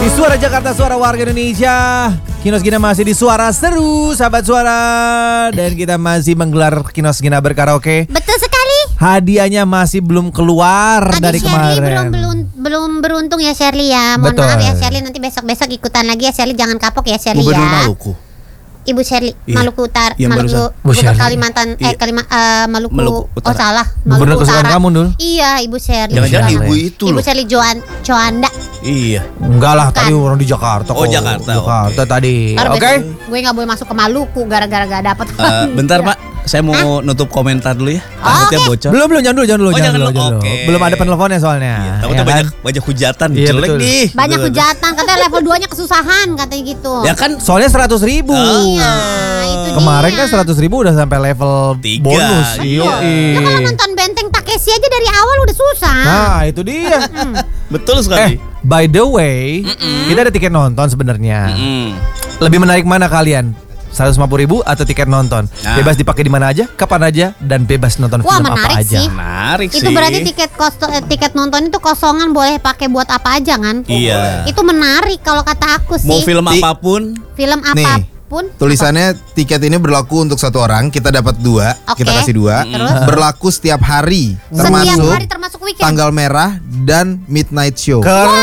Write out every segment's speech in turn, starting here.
Di Suara Jakarta, suara warga Indonesia. Kinos Gina masih di Suara Seru, sahabat suara. Dan kita masih menggelar Kinos Gina berkaraoke. Betul sekali. Hadiahnya masih belum keluar dari Shirley kemarin. belum beruntung ya Shirley ya. Mohon Betul. maaf ya Shirley, nanti besok ikutan lagi ya Shirley, jangan kapok ya Shirley Gubernur ya. Maluku. Ibu Shirley, Iya. Maluku Utara, Yang Maluku, barusan. Bu Shirley. Kalimantan, Iya. Maluku, Maluku Utara. oh salah, Gubernur Maluku kesukaan Utara. kamu, Dul. Iya, Ibu Shirley. Jangan-jangan Shirley. ibu itu Ibu loh. Shirley Coanda. Iya. Enggak lah, Bukan. tadi orang di Jakarta kok. Oh, Jakarta, Jakarta oke. tadi. Ntar Oke. besok gue nggak boleh masuk ke Maluku gara-gara gak dapet. Bentar Pak, saya mau nutup komentar dulu ya. Takutnya oke. bocor. Belum, jangan dulu. Oh, jangan dulu. Oke. Belum ada penelponnya soalnya. Iya, takutnya Ya kan? banyak hujatan, Iya, jelek betul. nih. Banyak Gitu. hujatan, katanya level 2-nya kesusahan katanya gitu. Ya kan Soalnya 100.000. Iya, itu Kemarin dia. kan 100.000 udah sampai level 3. bonus. Iya. Ya kalau nonton Benteng Takeshi aja dari awal udah susah. Nah, itu dia. betul sekali. By the way, kita ada tiket nonton sebenarnya. Lebih menarik mana kalian? 150.000 atau tiket nonton? Nah. Bebas dipakai di mana aja, kapan aja, dan bebas nonton Wah, film apa menarik aja. sih. Menarik sih. Itu berarti tiket nonton itu kosongan, boleh pakai buat apa aja kan? Iya. Itu menarik kalau kata aku sih. Mau film apapun. Film Nih, apapun. Tulisannya tiket ini berlaku untuk satu orang, kita dapat 2, Oke. kita kasih 2. Terus? Berlaku setiap hari, Setiap termasuk hari termasuk weekend. tanggal merah dan midnight show.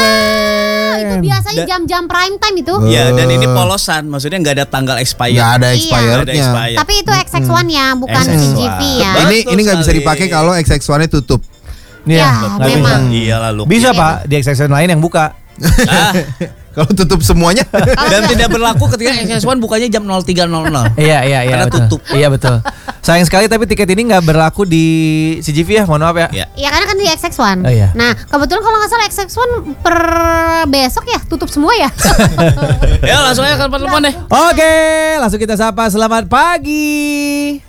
Itu biasanya jam-jam prime time itu. Ya, dan ini polosan, maksudnya nggak ada tanggal expired. Nggak ada Iya. Nggak ada expirednya. expired. Tapi itu XX1 ya, bukan XX1. CGV ya. Ini nggak bisa sekali. dipakai kalau XX1-nya tutup. Iya, Ya, nggak bisa. memang. Iya lalu. Bisa Pak, di extension lain yang buka. Ah, Kalau tutup semuanya. dan tidak berlaku ketika XS1 bukanya jam 03.00. Iya, Karena betul. tutup. Iya betul. Sayang sekali tapi tiket ini nggak berlaku di CGV ya, mohon maaf ya. Ya. Ya karena kan di XX1. Oh, iya. Nah, kebetulan kalau nggak salah XX1 per besok ya tutup semua ya. Ya langsung aja ke telepon deh. Oke, langsung kita sapa. Selamat pagi.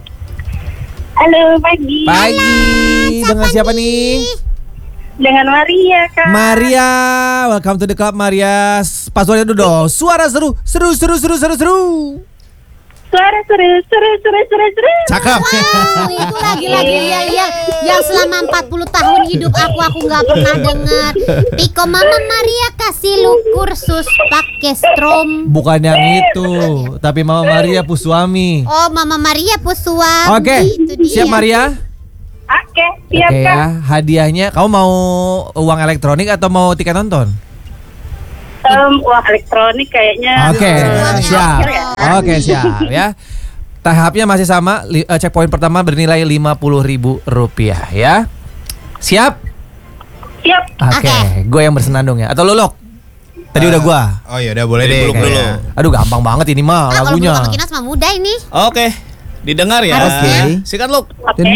Halo, pagi. Pagi. Dengan siapa nih? Dengan Maria, Kak. Maria, welcome to the club Maria. Passwordnya dulu dong. Suara seru. Suara seru. Cakep. Wow, itu lagi-lagi dia yang selama 40 tahun hidup aku nggak pernah dengar. Tiko Mama Maria kasih lu kursus pakai strom. Bukan yang itu, tapi Mama Maria Puswami. Oh, Mama Maria Puswa. Oke, Itu dia. siap Maria? Oke, siap, Oke Kak. ya, hadiahnya kamu mau uang elektronik atau mau tiket nonton? Uang elektronik kayaknya. Oke, Uangnya siap. akhir ya. Oke, siap ya. Tahapnya masih sama. Checkpoint pertama bernilai Rp50.000 ya. Siap? Siap. Oke, gue yang bersenandung ya. Atau Lulok? Tadi udah gua. Oh ya udah boleh Jadi deh. peluk dulu. kayaknya. Aduh, gampang banget ini mah Ah, kalau lagunya. belum sama Kinas mah mudah ini. Oke. Didengar ya. Oke. Sikat Luk. Oke.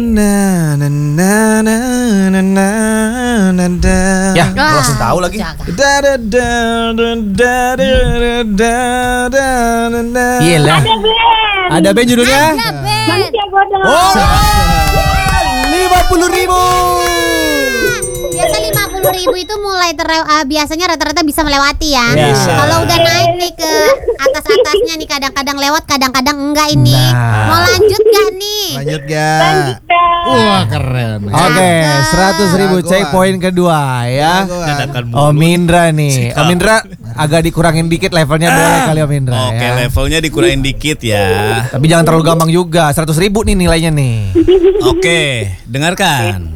Ya, gua langsung tahu lagi. Jaga. Gila. Ada Ben. Ada band judulnya? Ada Ben. Manusia bodoh. Oh, 50.000. Biasa 50.000 itu mulai biasanya rata-rata bisa melewati ya. Bisa. Kalau udah naik nih ke atas-atasnya nih kadang-kadang lewat, kadang-kadang enggak ini. Nah. Mau lanjut gak nih? Lanjut gak? Lanjut, Kak. Wah keren. Oke, 100.000 Jagoan. checkpoint kedua ya. Dadakan mulu. Om Indra nih. Om Indra agak dikurangin dikit levelnya boleh kali Om Indra Oke, ya. levelnya dikurangin dikit ya. Tapi jangan terlalu gampang juga. 100.000 nih nilainya nih. Oke, dengarkan.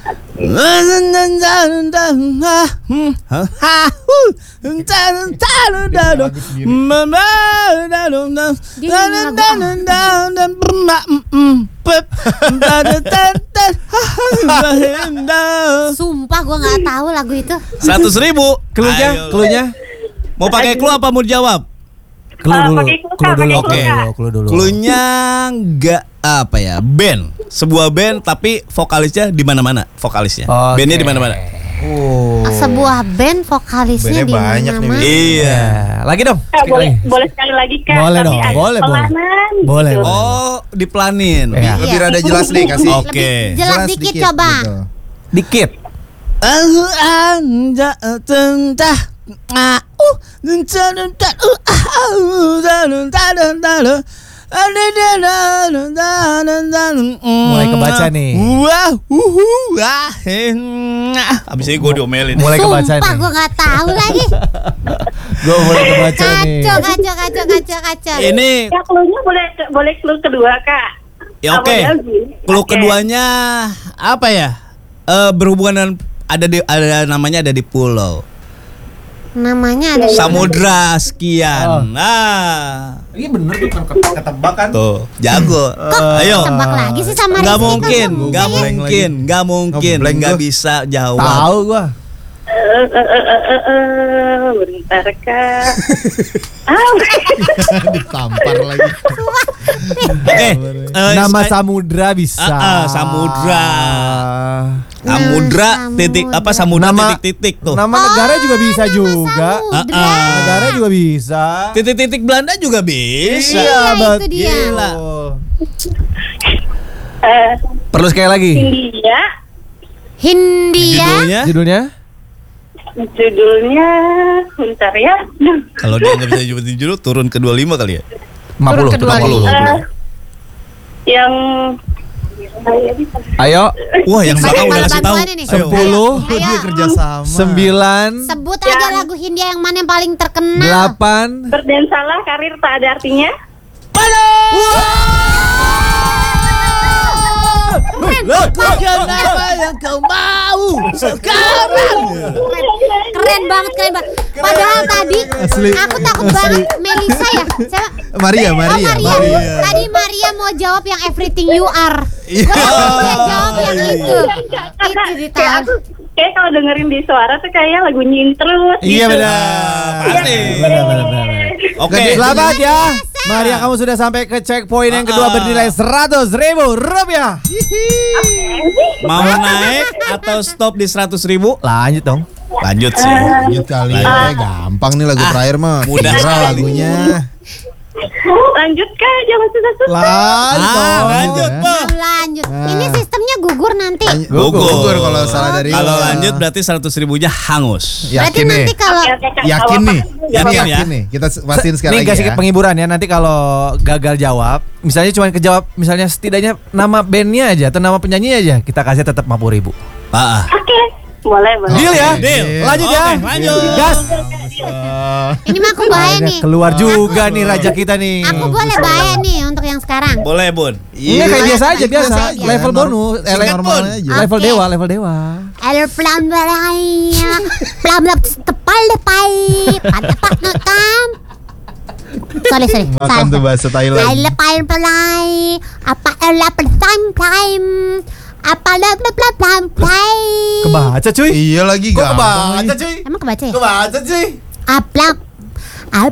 Sumpah gua nggak tahu lagu itu. 100.000. Cluenya, Ayo. cluenya. Mau pakai clue apa mau jawab? Clue dulu. pakai clue, Clue Kak, dulu. pakai clue, Kak. Clue dulu. Cluenya nggak apa ya? Band. Sebuah band tapi vokalisnya di mana-mana. Vokalisnya. Oke. Bandnya di mana-mana. Oh. Sebuah band vokalisnya Bandnya di banyak nih, mana-mana. Iya. Ya, lagi dong. Kak, Sekali boleh, lagi. boleh sekali lagi, Kak. Boleh Tapi dong, agak boleh. pelanan Boleh, gitu. boleh. Oh, diplanin. Ya. Lebih rada jelas nih kasih. Oke. Lebih jelas dikit coba. gitu. Dikit. Aku anja tentah Mulai kebaca nih. Wah, wah. Abis ini gue diomelin. Mulai kebaca Sumpah nih. gue gak tahu lagi. Gue mulai kebaca nih. Kacau. Ini Ya clue-nya boleh clue kedua kak. ya oke. Apa lagi? Clue Oke. keduanya apa ya? Berhubungan dengan ada namanya ada di pulau. Namanya ada Samudra sekian. Oh. Nah, Iya bener tuh kan ketebak kan. tuh jago. Ayo. tebak lagi sih sama Nggak Rizky. mungkin, Kok nggak bisa ya? mungkin, nggak mungkin, Ngeblank nggak gua. bisa jawab. Tahu gua. Bentar kak. Ditampar lagi. Oke, Nama samudra bisa. samudra. Ah. Samudra titik apa samudra Nama- titik-titik tuh. Nama negara juga bisa juga. Samudra. Negara juga bisa. Titik-titik Belanda juga bisa. Iya, itu betul. dia. Gila. Perlu sekali lagi. Hindia. Judulnya? Judulnya bentar ya. Kalau dia nggak bisa nyebutin judul, turun ke 25 kali ya. 50. Turun ke 25. Yang Ayo. Wah, yang belakang Banyak udah kasih tahu. bantuan ini. Ayo. 10. Ayo. Kerja sama. 9. Sebut aja lagu Hindia yang mana yang paling terkenal. 8. berdan salah karir tak ada artinya. Kenapa yang kau mau sekarang? Keren banget. Padahal tadi Asli. aku takut banget Melisa ya. Siapa? Maria. Tadi Maria mau jawab yang Everything You Are. Iya. Dia jawab yang itu. Itu ditahan. Kayak kalau dengerin di suara tuh kayak lagu nying terus. Iya gitu. benar. Pasti. Benar. Oke. Selamat ya. Maria, kamu sudah sampai ke checkpoint yang kedua bernilai 100.000 rupiah. Mau naik atau stop di 100.000? Lanjut dong. Lanjut sih. Lanjut kali ya. Gampang nih lagu terakhir mah. mudah Viral sekali. lagunya. Lanjut kak, jangan susah-susah. Lanjut, Po. Lanjut. Ini sistemnya gugur nanti. Gugur kalau salah dari Kalau lanjut berarti 100.000-nya hangus. Berarti Yakin nih. nanti kalau Oke, Kak, Yakin nggak nih. apa-apa. Yakin ya? Yakin nih. Kita pastiin sekali Nih lagi kasih ya. penghiburan ya. Nanti kalau gagal jawab, misalnya cuma kejawab, misalnya setidaknya nama bandnya aja atau nama penyanyi aja, kita kasih tetap 50.000. Oke, boleh. Deal ya? Deal. Lanjut ya. Oke, lanjut. Gas. ini mah aku bahaya nih. Keluar juga nih raja kita nih. Aku boleh bahaya nih untuk yang sekarang. Boleh, Bun. Ini kayak biasa aja, biasa. Level bonus, Singkat, normal Bun. aja. Oke. Level dewa, level dewa. Ada pelan belaya, pelan tepal depai, pantepak notam. Sorry. Makan tuh bahasa Thailand. I lepain pelai, apa ela time, apa play. Kebaca cuy. Iya lagi Kok gampang. kebaca cuy? Emang kebaca ya? Kebaca cuy. Aplak,